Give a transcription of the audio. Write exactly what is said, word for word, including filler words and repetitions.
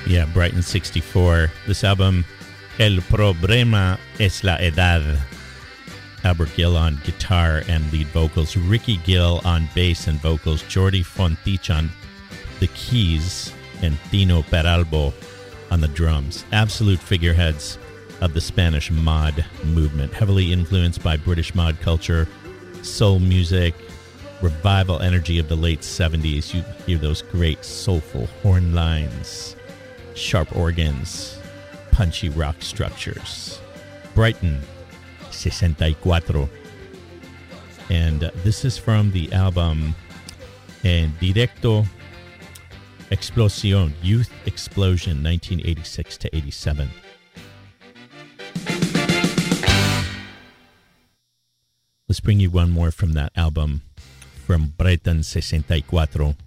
Yeah, Brighton sixty-four. This album, El Problema es la Edad. Albert Gill on guitar and lead vocals. Ricky Gill on bass and vocals. Jordi Fontich on the keys. And Tino Peralbo on the drums. Absolute figureheads of the Spanish mod movement. Heavily influenced by British mod culture, soul music, revival energy of the late seventies. You hear those great soulful horn lines, sharp organs, punchy rock structures. Brighton sesenta y cuatro. And uh, this is from the album En Directo Explosión, Youth Explosion, nineteen eighty-six to eighty-seven. Let's bring you one more from that album, from Brighton sesenta y cuatro.